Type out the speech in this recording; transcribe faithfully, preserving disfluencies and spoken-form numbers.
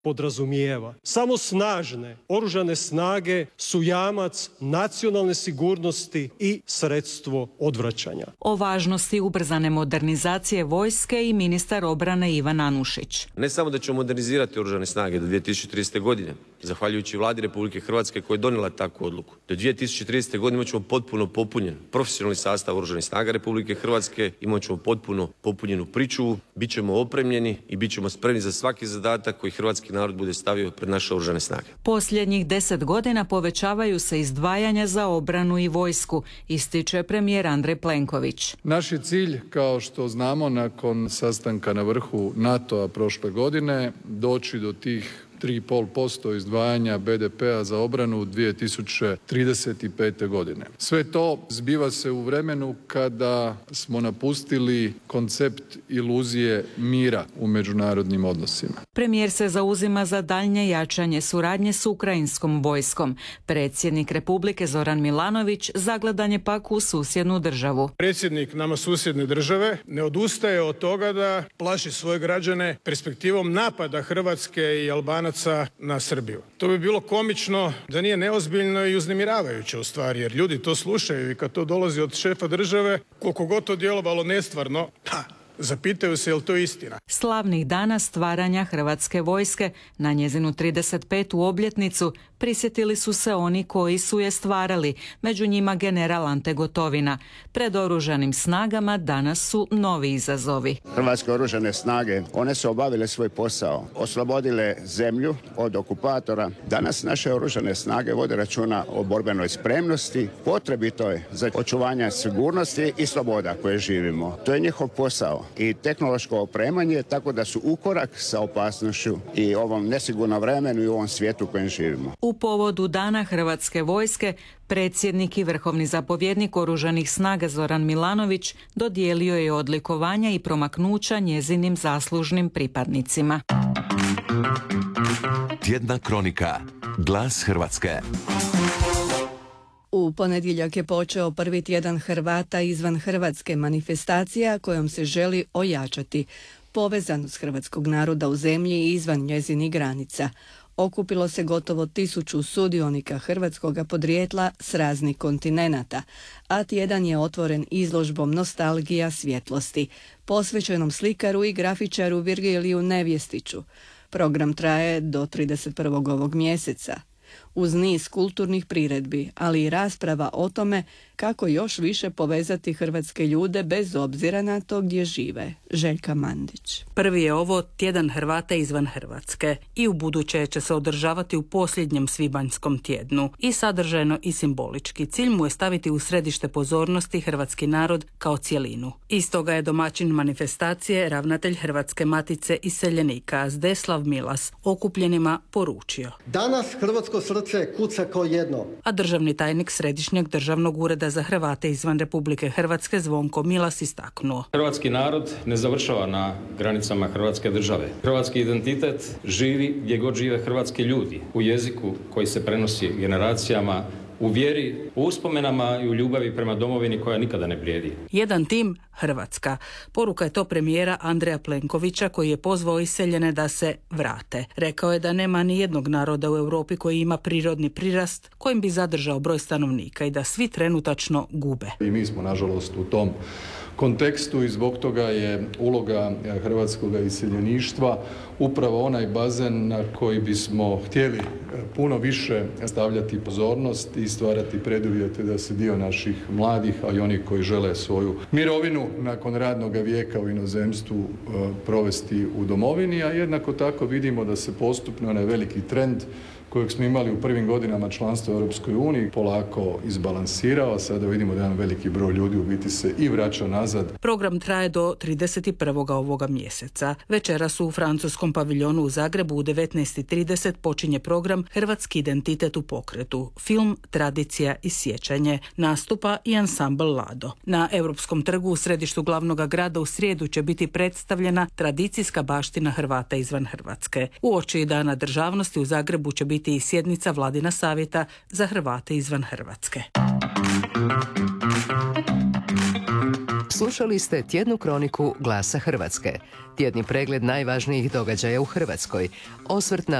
podrazumijeva. Samo snažne oružane snage su jamac nacionalne sigurnosti i sredstvo odvraćanja. O važnosti ubrzane modernizacije vojske i ministar obrane Ivan Anušić. Ne samo da ćemo modernizirati oružane snage do dvije tisuće tridesete. godine, zahvaljujući vladi Republike Hrvatske koja je donijela takvu odluku. Do dvije tisuće tridesete. godine ćemo potpuno popunjen profesionalni sastav oružanih snaga Republike Hrvatske, imat ćemo potpuno popunjenu pričuvu, bit ćemo opremljeni i bit ćemo spremni za svaki zadatak koji hrvatski narod bude stavio pred naše oružane snage. Posljednjih deset godina povećavaju se izdvajanja za obranu i vojsku, ističe premijer Andrej Plenković. Naš je cilj, kao što znamo, nakon sastanka na vrhu NATO-a prošle godine, doći do tih tri i pol posto izdvajanja be de pea za obranu dvije tisuće trideset pete. godine. Sve to zbiva se u vremenu kada smo napustili koncept iluzije mira u međunarodnim odnosima. Premijer se zauzima za daljnje jačanje suradnje s ukrajinskom vojskom. Predsjednik Republike Zoran Milanović zagledan je pak u susjednu državu. Predsjednik nama susjedne države ne odustaje od toga da plaši svoje građane perspektivom napada Hrvatske i Albanaca na Srbiju. To bi bilo komično da nije neozbiljno i uznemiravajuće u stvari, jer ljudi to slušaju i kad to dolazi od šefa države, koliko god to djelovalo nestvarno, ha, zapitaju se je li to istina. Slavnih dana stvaranja Hrvatske vojske na njezinu trideset petu obljetnicu prisjetili su se oni koji su je stvarali, među njima general Ante Gotovina. Pred oružanim snagama danas su novi izazovi. Hrvatske oružane snage, one su obavile svoj posao, oslobodile zemlju od okupatora. Danas naše oružane snage vode računa o borbenoj spremnosti, potrebito je za očuvanje sigurnosti i sloboda koje živimo. To je njihov posao i tehnološko opremanje, tako da su ukorak sa opasnošću i ovom nesigurnom vremenu i ovom svijetu u kojem živimo. U povodu Dana Hrvatske vojske, predsjednik i vrhovni zapovjednik oružanih snaga Zoran Milanović dodijelio je odlikovanja i promaknuća njezinim zaslužnim pripadnicima. Tjedna kronika. Glas Hrvatske. U ponedjeljak je počeo prvi tjedan Hrvata izvan Hrvatske, manifestacija kojom se želi ojačati povezanost hrvatskog naroda u zemlji i izvan njezinih granica. Okupilo se gotovo tisuću sudionika hrvatskoga podrijetla s raznih kontinenata, a tjedan je otvoren izložbom Nostalgija svjetlosti, posvećenom slikaru i grafičaru Virgiliju Nevjestiću. Program traje do trideset prvog ovog mjeseca. Uz niz kulturnih priredbi, ali i rasprava o tome kako još više povezati hrvatske ljude bez obzira na to gdje žive. Željka Mandić. Prvi je ovo tjedan Hrvata izvan Hrvatske i u buduće će se održavati u posljednjem svibanjskom tjednu i sadržajno i simbolički. Cilj mu je staviti u središte pozornosti hrvatski narod kao cjelinu. Istoga je domaćin manifestacije ravnatelj Hrvatske matice iseljenika Zdeslav Milas okupljenima poručio: Danas hrvatsko srce kuca kao jedno. A državni tajnik Središnjeg državnog ureda za Hrvate izvan Republike Hrvatske Zvonko Milas istaknuo: Hrvatski narod ne završava na granicama Hrvatske države. Hrvatski identitet živi gdje god žive hrvatski ljudi, u jeziku koji se prenosi generacijama, u vjeri, u uspomenama i u ljubavi prema domovini koja nikada ne blijedi. Jedan tim, Hrvatska. Poruka je to premijera Andreja Plenkovića koji je pozvao iseljene da se vrate. Rekao je da nema ni jednog naroda u Europi koji ima prirodni prirast kojim bi zadržao broj stanovnika i da svi trenutačno gube. I mi smo, nažalost, u tom kontekstu i zbog toga je uloga hrvatskog iseljeništva upravo onaj bazen na koji bismo htjeli puno više stavljati pozornost i stvarati preduvjete da se dio naših mladih, a i oni koji žele svoju mirovinu nakon radnog vijeka u inozemstvu provesti u domovini, a jednako tako vidimo da se postupno onaj veliki trend kojeg smo imali u prvim godinama članstva u Europskoj uniji polako izbalansirao. Sada vidimo da jedan veliki broj ljudi u biti se i vraća nazad. Program traje do trideset prvog ovoga mjeseca. Večeras u francuskom paviljonu u Zagrebu u devetnaest i trideset počinje program Hrvatski identitet u pokretu. Film, tradicija i sjećanje. Nastupa i ansambl Lado. Na Europskom trgu u središtu glavnog grada u srijedu će biti predstavljena tradicijska baština Hrvata izvan Hrvatske. Uoči Dana državnosti u Zagrebu će biti i sjednica Vladina savjeta za Hrvate izvan Hrvatske. Slušali ste tjednu kroniku Glasa Hrvatske. Tjedni pregled najvažnijih događaja u Hrvatskoj. Osvrt na